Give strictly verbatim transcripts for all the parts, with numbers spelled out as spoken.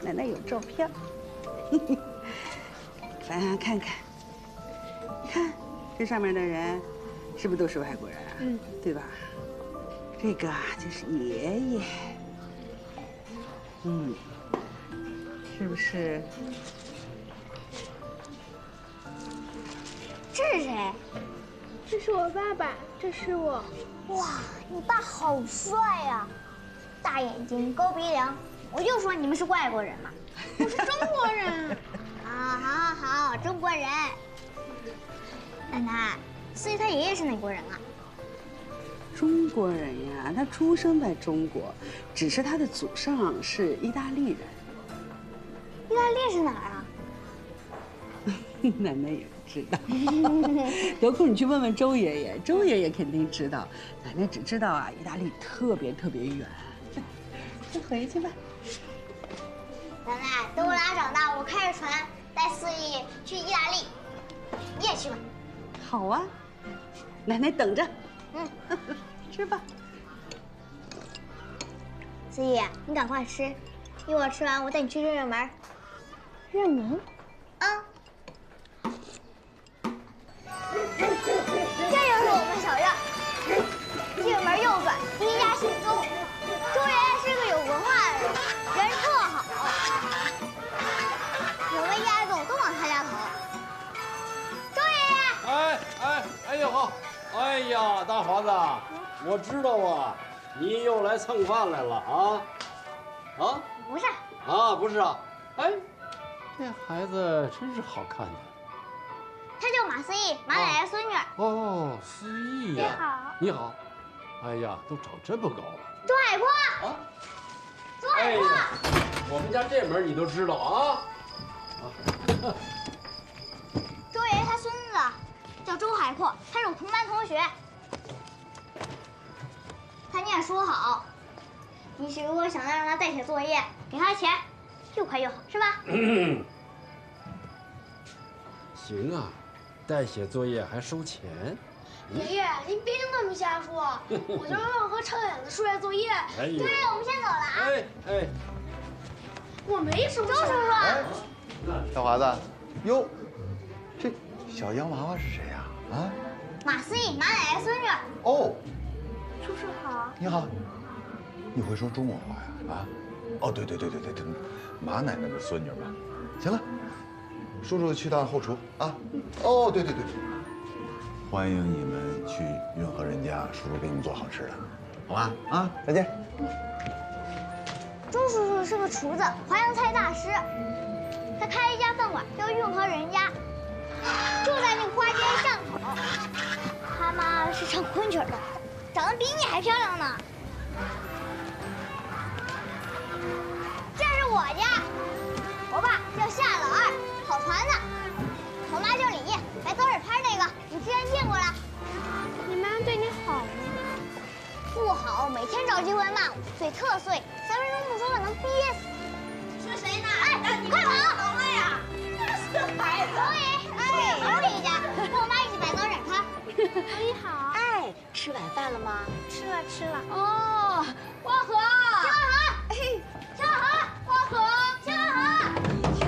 奶奶有照片。咱看看，看这上面的人，是不是都是外国人啊？嗯，对吧？这个啊就是爷爷，嗯，是不是？ 这是谁？ 这是我爸爸，这是我。 哇，你爸好帅呀！大眼睛，高鼻梁，我就说你们是外国人嘛。 我是中国人。 啊，好好好，中国人。奶奶，所以他爷爷是哪国人啊？ 中国人呀，他出生在中国，只是他的祖上是意大利人。 意大利是哪儿啊？ 奶奶也不知道。有空你去问问周爷爷，周爷爷肯定知道。奶奶只知道啊，意大利特别特别远。先回去吧。 奶奶，等我俩长大，我开着船带四姨去意大利，你也去吧。 好啊，奶奶等着。 嗯， 吃吧。 四姨，你赶快吃，一会儿吃完我带你去热热门。 热门？ 啊。这就是我们小院，进门右转，第一家姓周，周爷爷是个有文化的人，人特好，有个丫头都往他家跑。周爷爷， 哎哎哎呦好，哎呀大华子，我知道啊，你又来蹭饭来了啊？啊？ 不是啊，不是啊，哎，这孩子真是好看的。 她叫马思义，马奶奶孙女。 哦，思义呀。 你好。 你好。哎呀，都长这么高了。 周海阔。 啊。 周海阔。 哎，我们家这门你都知道啊？啊。 周爷爷他孙子叫周海阔，他是我同班同学。他念书好，平时如果想让他代写作业，给他钱，又快又好，是吧？ 嗯、行啊。代写作业还收钱？ 爷爷，您别那么瞎说，我就是为了和程远的数学作业。 哎呦， 对，我们先走了啊。 哎哎， 我没什么。 周叔叔， 哎，小华子，哟，这小洋娃娃是谁呀？啊？ 马思义，马奶奶孙女。 哦， 叔叔好。 你好，你会说中国话呀？啊？哦，对对对对对对，马奶奶的孙女嘛。行了。叔叔去趟后厨啊！哦，对对对，欢迎你们去运河人家，叔叔给你们做好吃的，好吧？啊，再见。 周叔叔是个厨子，淮扬菜大师，他开一家饭馆叫运河人家，就在那个花街巷口。他妈是唱昆曲的，长得比你还漂亮呢。这是我家，我爸叫夏老二。跑船的，我妈叫李艳，来早点拍那个，你之前见过了。 你妈对你好吗？ 不好，每天找机会骂我，嘴特碎，三分钟不说话能憋死。是谁呢？哎，你快跑！走了呀！这是孩子。周爷，哎，周爷家，跟我妈一起摆早点摊。 阿姨好。 哎，吃晚饭了吗？ 吃了吃了。 哦，花和， 小何，哎，小何，花和，小何。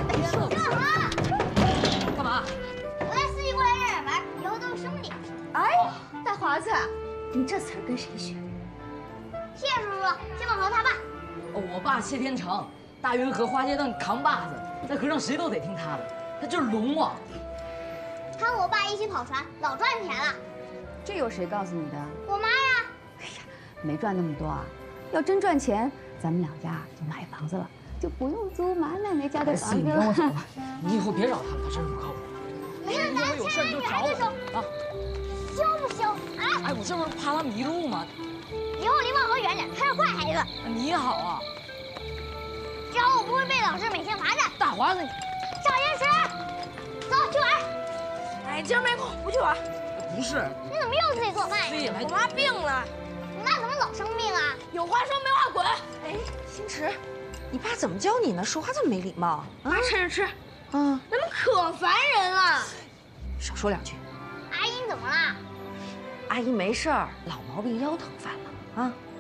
干嘛？ 我带司机过来认认门，以后都是兄弟。 哎，大华子，你这词儿跟谁学的？ 谢谢叔叔，谢宝和他爸。 哦，我爸谢天成，大运河花街档扛把子，在河上谁都得听他的，他就是龙王。 他和我爸一起跑船，老赚钱了。 这有谁告诉你的？ 我妈呀。 哎呀，没赚那么多啊！要真赚钱，咱们两家就买房子了。就不用租马奶奶家的房子了。 你跟我走吧，你以后别找他了，他真是不靠谱。 没事，咱有事就找我啊。 羞不羞？啊！ 哎，我这不是怕他迷路吗？ 以后离万和远点，他是坏孩子。 你好啊。 只要我不会被老师每天罚站。 大华子， 少坚持。走，去玩。 哎，今儿没空，不去玩。 不是。 你怎么又自己做饭呀？ 我妈病了。 你妈怎么老生病啊？ 有话说没话滚。 哎，星驰。你爸怎么教你呢？说话这么没礼貌。 妈，趁着吃。 嗯， 咱们可烦人了。 少说两句。 阿姨，你怎么了？ 阿姨没事儿，老毛病腰疼犯了啊。